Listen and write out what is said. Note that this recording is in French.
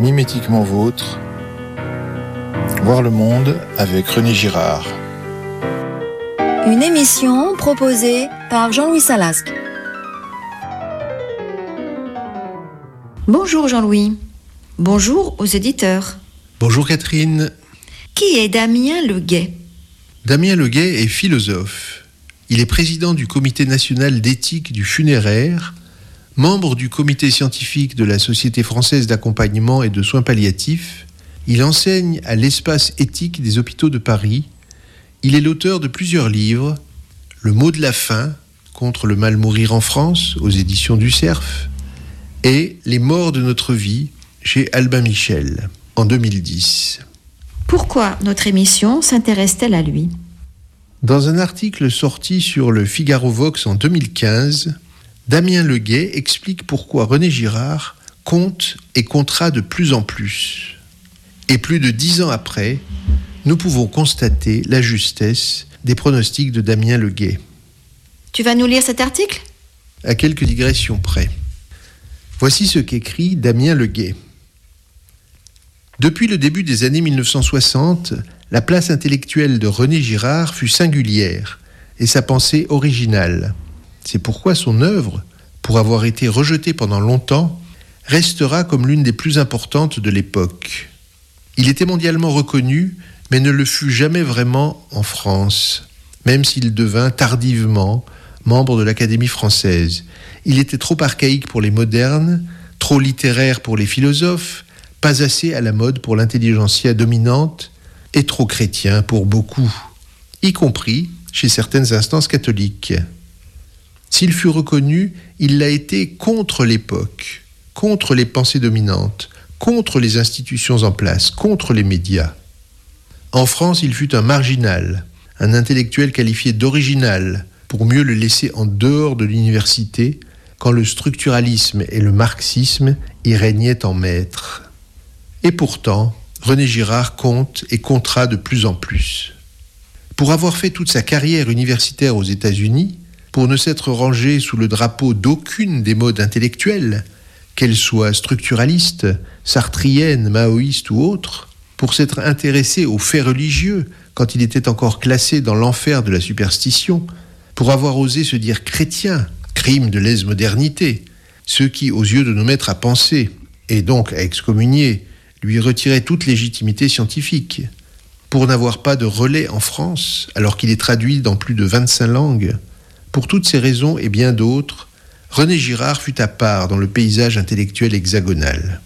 Mimétiquement vôtre, voir le monde avec René Girard. Une émission proposée par Jean-Louis Salasque. Bonjour Jean-Louis. Bonjour aux éditeurs. Bonjour Catherine. Qui est Damien Leguet ? Damien Leguet est philosophe. Il est président du Comité national d'éthique du funéraire, membre du comité scientifique de la Société française d'accompagnement et de soins palliatifs. Il enseigne à l'espace éthique des hôpitaux de Paris. Il est l'auteur de plusieurs livres, Le mot de la fin, contre le mal mourir en France, aux éditions du Cerf, et Les morts de notre vie, chez Albin Michel, en 2010. Pourquoi notre émission s'intéresse-t-elle à lui ? Dans un article sorti sur le Figaro Vox en 2015, Damien Leguet explique pourquoi René Girard compte et comptera de plus en plus. Et plus de 10 ans après, nous pouvons constater la justesse des pronostics de Damien Leguet. Tu vas nous lire cet article ? À quelques digressions près. Voici ce qu'écrit Damien Leguet. Depuis le début des années 1960, la place intellectuelle de René Girard fut singulière et sa pensée originale. C'est pourquoi son œuvre, pour avoir été rejetée pendant longtemps, restera comme l'une des plus importantes de l'époque. Il était mondialement reconnu, mais ne le fut jamais vraiment en France, même s'il devint tardivement membre de l'Académie française. Il était trop archaïque pour les modernes, trop littéraire pour les philosophes, pas assez à la mode pour l'intelligentsia dominante et trop chrétien pour beaucoup, y compris chez certaines instances catholiques. S'il fut reconnu, il l'a été contre l'époque, contre les pensées dominantes, contre les institutions en place, contre les médias. En France, il fut un marginal, un intellectuel qualifié d'original, pour mieux le laisser en dehors de l'université, quand le structuralisme et le marxisme y régnaient en maître. Et pourtant, René Girard compte et comptera de plus en plus. Pour avoir fait toute sa carrière universitaire aux États-Unis, pour ne s'être rangé sous le drapeau d'aucune des modes intellectuelles, qu'elles soient structuralistes, sartriennes, maoïstes ou autres, pour s'être intéressé aux faits religieux quand il était encore classé dans l'enfer de la superstition, pour avoir osé se dire chrétien, crime de lèse-modernité, ce qui, aux yeux de nos maîtres à penser, et donc à excommunier, lui retirait toute légitimité scientifique, pour n'avoir pas de relais en France, alors qu'il est traduit dans plus de 25 langues. Pour toutes ces raisons et bien d'autres, René Girard fut à part dans le paysage intellectuel hexagonal.